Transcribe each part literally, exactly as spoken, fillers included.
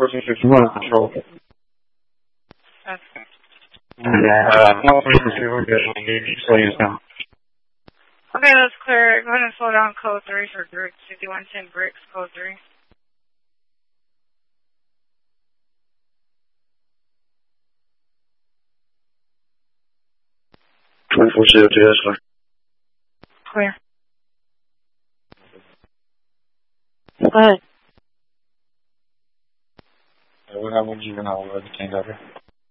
fourteen sixty-one control. That's good. Yeah, uh, no, we're good. Slow you down. Okay, that's clear. Go ahead and slow down code three for Bricks. fifty-one ten Bricks, code three. twenty-four zero two, that's clear. Clear. Go ahead. Uh, we're not one even now, we're the change over.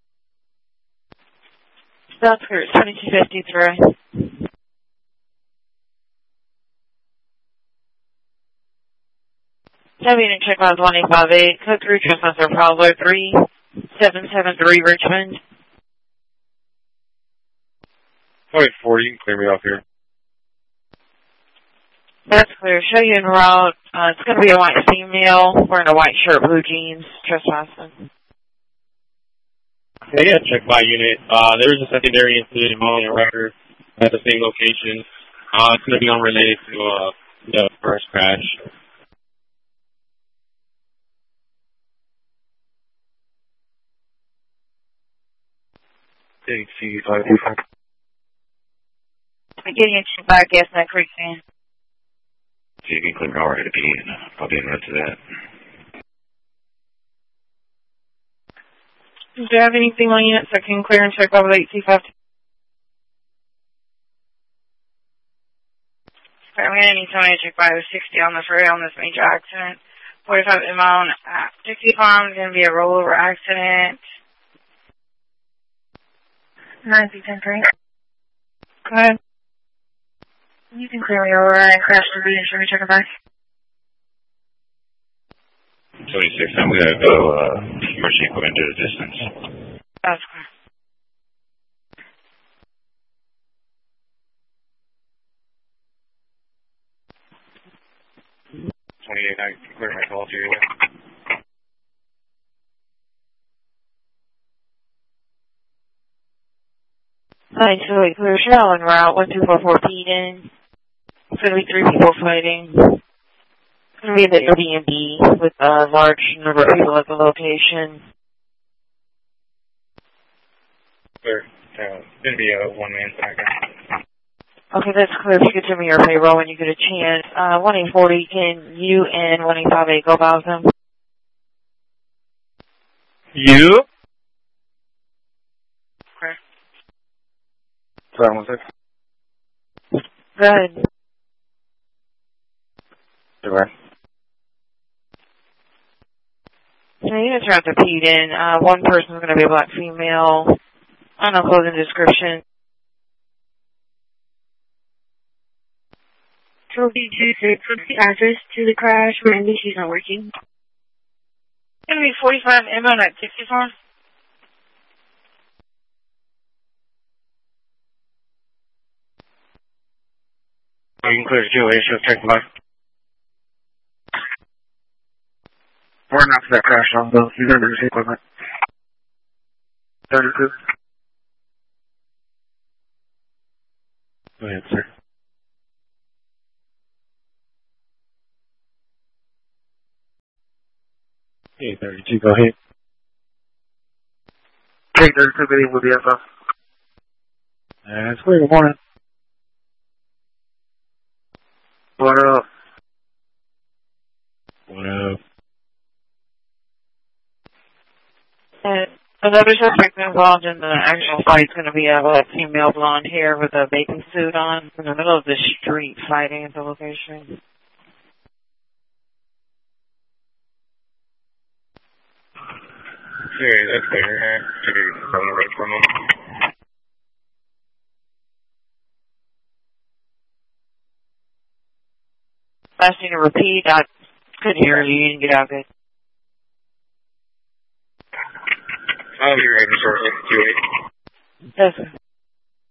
That's clear. It's twenty-two fifty-three. Seven and check out one eight five eight. Code three, trespasser Prowler three seven seven three Richmond. Wait, four, you can clear me off here. That's clear. Show you en route. Uh, it's going to be a white female wearing a white shirt, blue jeans, trespassing. Yeah, yeah, check by unit. Uh, there is a secondary incident involving a record at the same location. Uh, it's going to be unrelated to, uh, the first crash. Big C five two five. I'm getting a check by Gas Neck Creek fan. So you can click R to P and I'll be in route to that. Do you have anything on units that can clear and check by with eight C five? Okay, I'm going to need somebody to check by with sixty on the freeway on this major accident. forty-five M on at Dixie Farm is going to be a rollover accident. nine C ten three. Go ahead. You can clear me over and crash the read and show me check it back. twenty-six, I'm going to go, uh, emergency equipment to the distance. That's clear. twenty-eight, I can clear my call to you. Nine two eight clear. Shell en route. One two four four P in. It's going to be three people fighting. It's going to be in the Airbnb with a large number of people at the location. Clear. Uh, it's going to be a one-man packer. Okay, that's clear. If you could send me your payroll when you get a chance. Uh, one eight forty, can you and one eight five eight go about them? You? Okay. Sorry, one second. Good. Sure. So units are at the Pete in. Uh, one person's going to be a black female. I don't know, clothing description. Trophy two six, what's the address to the crash? Randy, she's not working. It's going to be forty-five M on at Dixie Farm. Oh, you can clear Julie, she'll check the line. We're not for that crash on though. He's under his equipment. thirty-two. Go ahead, sir. Hey, thirty-two, go ahead. Hey, thirty-two, meeting with the F F. Uh, it's clear, good morning. What up? What up? Uh, another suspect involved in the actual fight is going to be a black female blonde hair with a bathing suit on in the middle of the street fighting at the location. Yeah, that's clear. Figured from the right from him. Last thing to repeat, I couldn't hear you. You didn't get out good. I'll be ready shortly. Q eight. Yes, sir.